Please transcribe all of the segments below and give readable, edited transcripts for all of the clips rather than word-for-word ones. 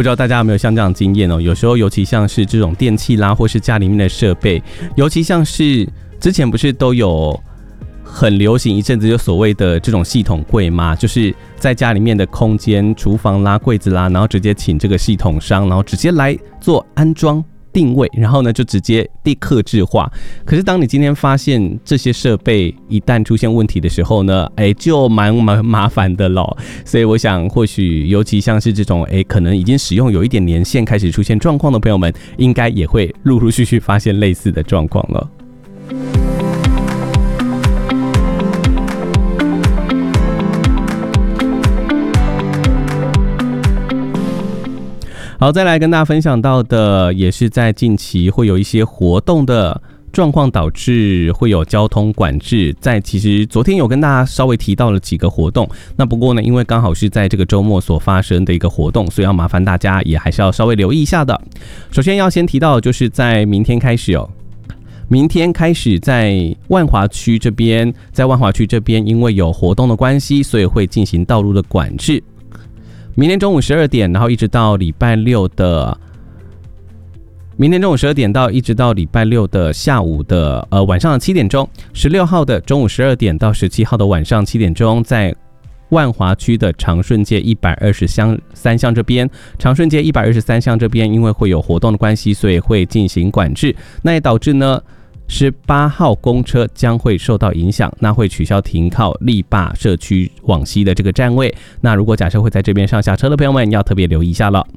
不知道大家有没有像这样的经验哦？有时候尤其像是这种电器啦，或是家里面的设备，尤其像是之前不是都有很流行一阵子就所谓的这种系统柜吗？就是在家里面的空间，厨房啦、柜子啦，然后直接请这个系统商，然后直接来做安装定位，然后呢就直接客制化。可是当你今天发现这些设备一旦出现问题的时候呢，就蛮麻烦的咯。所以我想或许尤其像是这种可能已经使用有一点年限开始出现状况的朋友们，应该也会陆陆续续发现类似的状况了。好，再来跟大家分享到的，也是在近期会有一些活动的状况导致会有交通管制。其实昨天有跟大家稍微提到了几个活动，那不过呢，因为刚好是在这个周末所发生的一个活动，所以要麻烦大家也还是要稍微留意一下的。首先要先提到的就是在明天开始在万华区这边，因为有活动的关系，所以会进行道路的管制。明天中午12点，然后一直到礼拜六的下午的晚上的7点钟，16号的中午12点到17号的晚上7点钟，在万华区的长顺街123巷这边，因为会有活动的关系，所以会进行管制。那也导致呢18号公车将会受到影响，那会取消停靠力霸社区往西的这个站位。那如果假设会在这边上下车的朋友们，要特别留意一下了。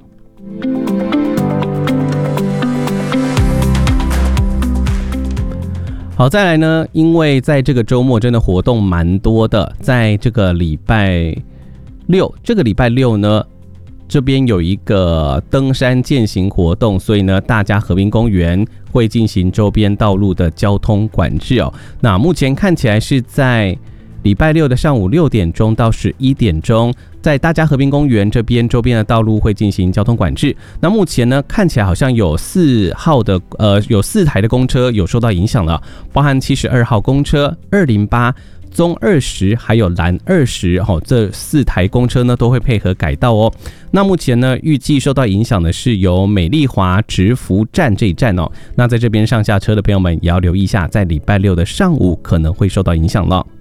好，再来呢，因为在这个周末真的活动蛮多的，在这个礼拜六呢，这边有一个登山健行活动，所以呢，大家河滨公园会进行周边道路的交通管制哦。那目前看起来是在礼拜六的上午6点钟到11点钟，在大家河滨公园这边周边的道路会进行交通管制。那目前呢，看起来好像有4台的公车有受到影响了，包含72号公车、208。棕20还有蓝20，这4台公车呢都会配合改道哦。那目前呢，预计受到影响的是由美丽华直福站这一站哦。那在这边上下车的朋友们也要留意一下，在礼拜六的上午可能会受到影响了。